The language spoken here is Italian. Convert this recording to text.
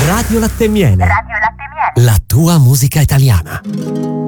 Radio Latte e Miele. Radio Latte e Miele. La tua musica italiana.